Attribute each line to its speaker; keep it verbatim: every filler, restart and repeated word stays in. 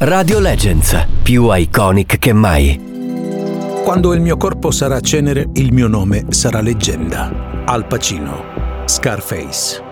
Speaker 1: Radio Legends, più iconic che mai.
Speaker 2: Quando il mio corpo sarà cenere, il mio nome sarà leggenda. Al Pacino, Scarface.